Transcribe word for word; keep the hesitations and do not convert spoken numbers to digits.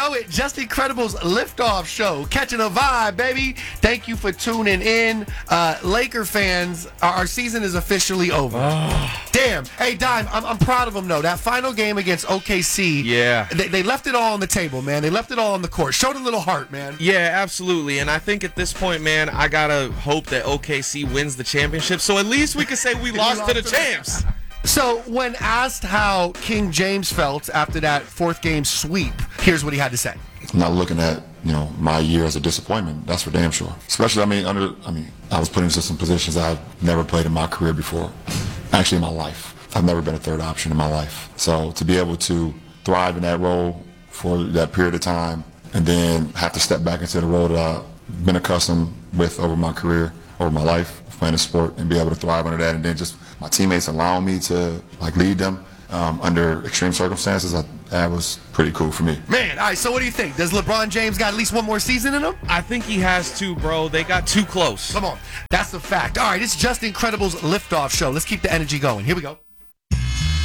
know it. Just Incredible's Liftoff Show. Catching a vibe, baby. Thank you for tuning in. Uh, Laker fans, our, our season is officially over. Oh. Damn. Hey, Dime, I'm, I'm proud of them, though. That final game against O K C, yeah. they, they left it all on the table, man. They left it all on the court. Showed a little heart, man. Yeah, absolutely. And I think at this point, man, I got to hope that O K C wins the championship. So at least we can say we lost, lost to the to champs. The- So, when asked how King James felt after that fourth game sweep, here's what he had to say. I'm not looking at, you know, my year as a disappointment. That's for damn sure. Especially, I mean, under, I mean, I was put into some positions I've never played in my career before. Actually, in my life, I've never been a third option in my life. So to be able to thrive in that role for that period of time, and then have to step back into the role that I've been accustomed with over my career, over my life, playing a sport, and be able to thrive under that, and then just my teammates allowing me to like lead them um, under extreme circumstances, I, that was pretty cool for me. Man, all right, so what do you think? Does LeBron James got at least one more season in him? I think he has to, bro. They got too close. Come on. That's a fact. All right, it's Just Incredible's Liftoff Show. Let's keep the energy going. Here we go.